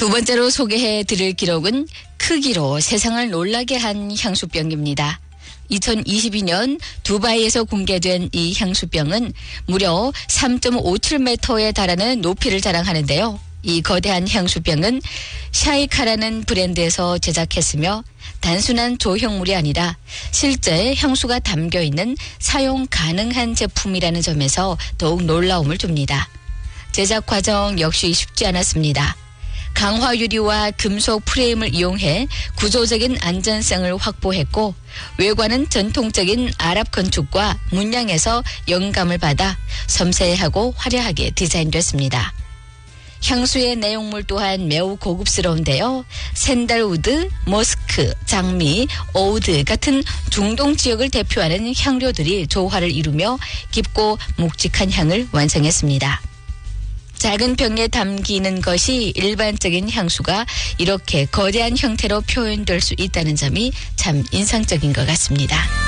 두 번째로 소개해 드릴 기록은 크기로 세상을 놀라게 한 향수병입니다. 2022년 두바이에서 공개된 이 향수병은 무려 3.57m에 달하는 높이를 자랑하는데요. 이 거대한 향수병은 샤이카라는 브랜드에서 제작했으며 단순한 조형물이 아니라 실제 향수가 담겨있는 사용 가능한 제품이라는 점에서 더욱 놀라움을 줍니다. 제작 과정 역시 쉽지 않았습니다. 강화 유리와 금속 프레임을 이용해 구조적인 안전성을 확보했고 외관은 전통적인 아랍 건축과 문양에서 영감을 받아 섬세하고 화려하게 디자인됐습니다. 향수의 내용물 또한 매우 고급스러운데요. 샌달우드, 머스크, 장미, 오우드 같은 중동 지역을 대표하는 향료들이 조화를 이루며 깊고 묵직한 향을 완성했습니다. 작은 병에 담기는 것이 일반적인 향수가 이렇게 거대한 형태로 표현될 수 있다는 점이 참 인상적인 것 같습니다.